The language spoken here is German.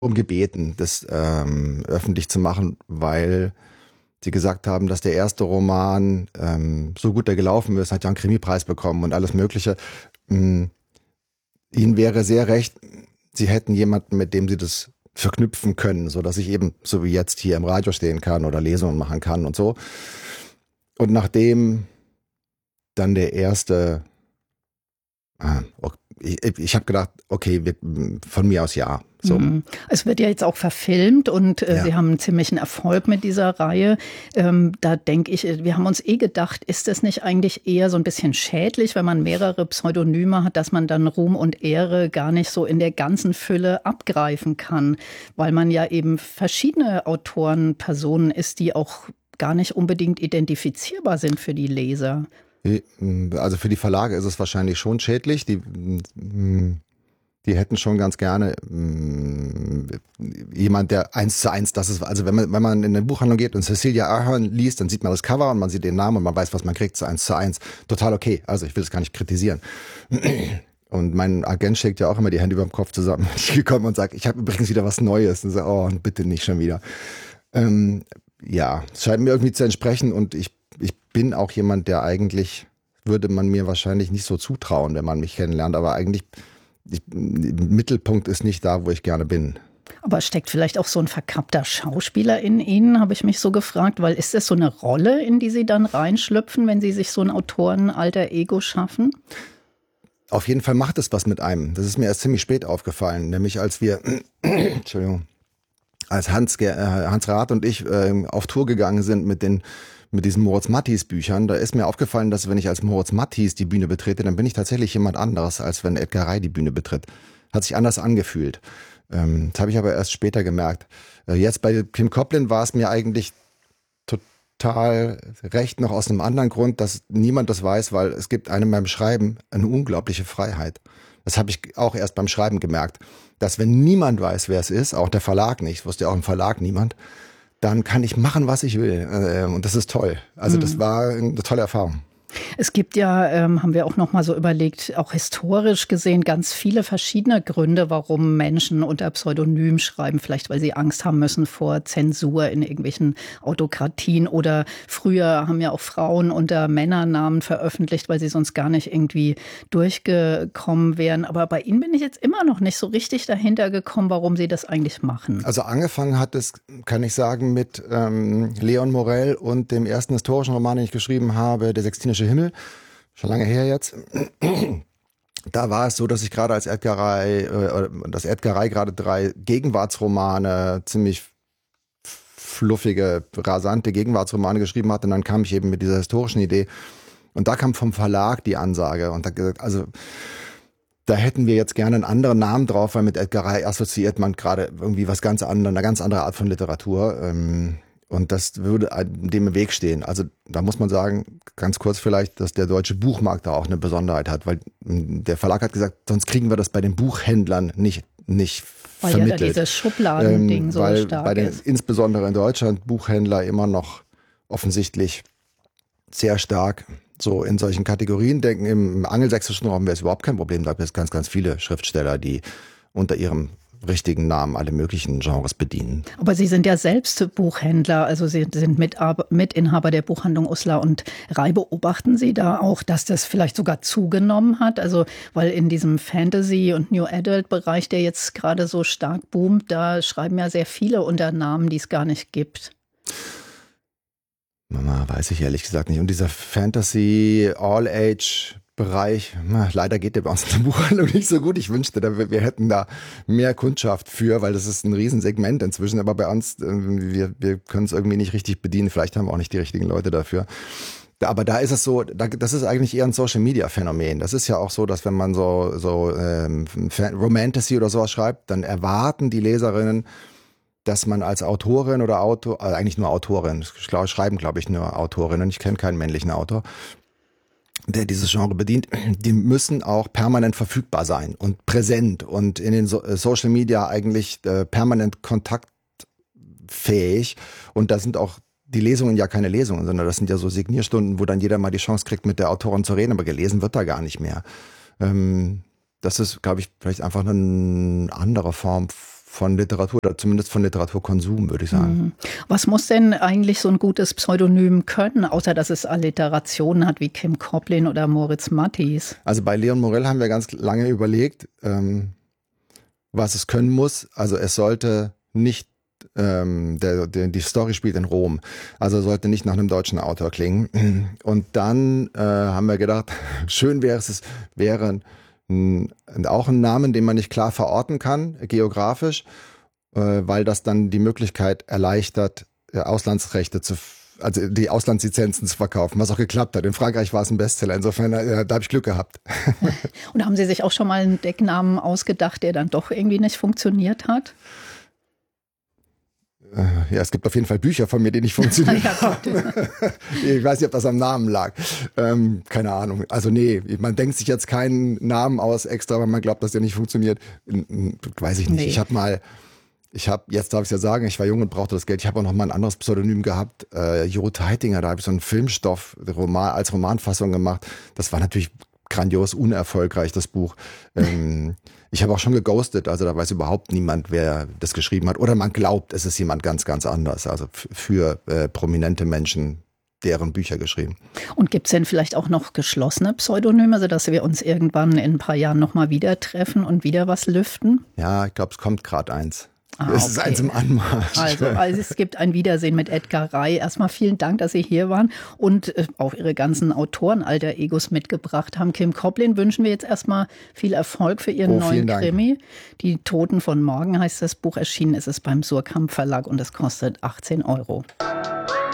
um gebeten, das öffentlich zu machen, weil sie gesagt haben, dass der erste Roman so gut der gelaufen ist, hat ja einen Krimipreis bekommen und alles Mögliche. Ihnen wäre sehr recht, sie hätten jemanden, mit dem sie das verknüpfen können, so dass ich eben so wie jetzt hier im Radio stehen kann oder Lesungen machen kann und so. Und nachdem dann der erste, ich habe gedacht, okay, von mir aus ja. So. Es wird ja jetzt auch verfilmt und Ja. Sie haben einen ziemlichen Erfolg mit dieser Reihe. Da denke ich, wir haben uns gedacht, ist das nicht eigentlich eher so ein bisschen schädlich, wenn man mehrere Pseudonyme hat, dass man dann Ruhm und Ehre gar nicht so in der ganzen Fülle abgreifen kann, weil man ja eben verschiedene Autoren, Personen ist, die auch gar nicht unbedingt identifizierbar sind für die Leser. Also für die Verlage ist es wahrscheinlich schon schädlich. Die hätten schon ganz gerne jemand, der 1:1, das ist, also wenn man in eine Buchhandlung geht und Cecilia Ahern liest, dann sieht man das Cover und man sieht den Namen und man weiß, was man kriegt, so 1:1. Total okay. Also ich will es gar nicht kritisieren. Und mein Agent schlägt ja auch immer die Hände über dem Kopf zusammen. Ich komme und sage, ich habe übrigens wieder was Neues. Und so, oh, bitte nicht schon wieder. Ja, es scheint mir irgendwie zu entsprechen und ich bin auch jemand, der eigentlich, würde man mir wahrscheinlich nicht so zutrauen, wenn man mich kennenlernt, aber eigentlich, Mittelpunkt ist nicht da, wo ich gerne bin. Aber steckt vielleicht auch so ein verkappter Schauspieler in Ihnen, habe ich mich so gefragt, weil ist das so eine Rolle, in die Sie dann reinschlüpfen, wenn Sie sich so ein Autoren-Alter-Ego schaffen? Auf jeden Fall macht es was mit einem. Das ist mir erst ziemlich spät aufgefallen, nämlich als wir, Entschuldigung, als Hans Rath und ich auf Tour gegangen sind mit diesen Moritz Matthijs Büchern, da ist mir aufgefallen, dass wenn ich als Moritz Matthijs die Bühne betrete, dann bin ich tatsächlich jemand anderes, als wenn Edgar Rey die Bühne betritt. Hat sich anders angefühlt. Das habe ich aber erst später gemerkt. Jetzt bei Kim Coplin war es mir eigentlich total recht, noch aus einem anderen Grund, dass niemand das weiß, weil es gibt einem beim Schreiben eine unglaubliche Freiheit. Das habe ich auch erst beim Schreiben gemerkt, dass wenn niemand weiß, wer es ist, auch der Verlag nicht, wusste ja auch im Verlag niemand, dann kann ich machen, was ich will. Und das ist toll. Also das war eine tolle Erfahrung. Es gibt ja, haben wir auch noch mal so überlegt, auch historisch gesehen ganz viele verschiedene Gründe, warum Menschen unter Pseudonym schreiben. Vielleicht, weil sie Angst haben müssen vor Zensur in irgendwelchen Autokratien. Oder früher haben ja auch Frauen unter Männernamen veröffentlicht, weil sie sonst gar nicht irgendwie durchgekommen wären. Aber bei Ihnen bin ich jetzt immer noch nicht so richtig dahinter gekommen, warum Sie das eigentlich machen. Also angefangen hat es, kann ich sagen, mit Leon Morell und dem ersten historischen Roman, den ich geschrieben habe, Der Sextinische Himmel, schon lange her jetzt. Da war es so, dass ich gerade als Edgar Rey gerade 3 Gegenwartsromane, ziemlich fluffige, rasante Gegenwartsromane geschrieben hatte und dann kam ich eben mit dieser historischen Idee und da kam vom Verlag die Ansage und da gesagt, also da hätten wir jetzt gerne einen anderen Namen drauf, weil mit Edgar Rey assoziiert man gerade irgendwie was ganz anderes, eine ganz andere Art von Literatur. Und das würde dem im Weg stehen. Also da muss man sagen, ganz kurz vielleicht, dass der deutsche Buchmarkt da auch eine Besonderheit hat, weil der Verlag hat gesagt, sonst kriegen wir das bei den Buchhändlern nicht weil vermittelt. Ja da dieses Schubladending so weil stark bei den, ist. insbesondere in Deutschland Buchhändler immer noch offensichtlich sehr stark so in solchen Kategorien denken. Im angelsächsischen Raum wäre es überhaupt kein Problem. Da gibt es ganz, ganz viele Schriftsteller, die unter ihrem richtigen Namen alle möglichen Genres bedienen. Aber Sie sind ja selbst Buchhändler, also Sie sind Mitinhaber der Buchhandlung Uslar und Rey. Beobachten Sie da auch, dass das vielleicht sogar zugenommen hat? Also, weil in diesem Fantasy- und New Adult-Bereich, der jetzt gerade so stark boomt, da schreiben ja sehr viele unter Namen, die es gar nicht gibt. Mama, weiß ich ehrlich gesagt nicht. Und dieser Fantasy All-Age-Bereich, leider geht der bei uns in der Buchhandlung nicht so gut. Ich wünschte, wir hätten da mehr Kundschaft für, weil das ist ein Riesensegment inzwischen. Aber bei uns, wir können es irgendwie nicht richtig bedienen. Vielleicht haben wir auch nicht die richtigen Leute dafür. Aber da ist es so, das ist eigentlich eher ein Social-Media-Phänomen. Das ist ja auch so, dass wenn man so Romantasy oder sowas schreibt, dann erwarten die Leserinnen, dass man als Autorin oder Autor, also eigentlich nur Autorin, schreiben glaube ich nur Autorinnen, ich kenne keinen männlichen Autor, der dieses Genre bedient, die müssen auch permanent verfügbar sein und präsent und in den Social Media eigentlich permanent kontaktfähig und da sind auch die Lesungen ja keine Lesungen, sondern das sind ja so Signierstunden, wo dann jeder mal die Chance kriegt, mit der Autorin zu reden, aber gelesen wird da gar nicht mehr. Das ist, glaube ich, vielleicht einfach eine andere Form von Literatur oder zumindest von Literaturkonsum, würde ich sagen. Was muss denn eigentlich so ein gutes Pseudonym können, außer dass es Alliterationen hat wie Kim Koplin oder Moritz Matthys? Also bei Leon Morell haben wir ganz lange überlegt, was es können muss. Also es sollte nicht, die Story spielt in Rom, also sollte nicht nach einem deutschen Autor klingen. Und dann haben wir gedacht, schön wäre auch ein Namen, den man nicht klar verorten kann, geografisch, weil das dann die Möglichkeit erleichtert, also die Auslandslizenzen zu verkaufen, was auch geklappt hat. In Frankreich war es ein Bestseller, insofern da habe ich Glück gehabt. Und haben Sie sich auch schon mal einen Decknamen ausgedacht, der dann doch irgendwie nicht funktioniert hat? Ja, es gibt auf jeden Fall Bücher von mir, die nicht funktionieren. Ich weiß nicht, ob das am Namen lag. Keine Ahnung. Also nee, man denkt sich jetzt keinen Namen aus extra, weil man glaubt, dass der nicht funktioniert. Weiß ich nicht. Nee. Jetzt darf ich es ja sagen, ich war jung und brauchte das Geld. Ich habe auch noch mal ein anderes Pseudonym gehabt. Jurut Heitinger, da habe ich so einen Filmstoff als Romanfassung gemacht. Das war natürlich grandios unerfolgreich, das Buch. Ich habe auch schon geghostet, also da weiß überhaupt niemand, wer das geschrieben hat. Oder man glaubt, es ist jemand ganz, ganz anders. Also für prominente Menschen, deren Bücher geschrieben. Und gibt es denn vielleicht auch noch geschlossene Pseudonyme, sodass wir uns irgendwann in ein paar Jahren nochmal wieder treffen und wieder was lüften? Ja, ich glaube, es kommt gerade eins. Es ist eins im Anmarsch. Also es gibt ein Wiedersehen mit Edgar Rey. Erstmal vielen Dank, dass Sie hier waren und auch Ihre ganzen Autoren-Alter-Egos mitgebracht haben. Kim Koplin wünschen wir jetzt erstmal viel Erfolg für Ihren neuen Krimi. Die Toten von morgen heißt das Buch. Erschienen ist es beim Suhrkamp Verlag und es kostet 18 €.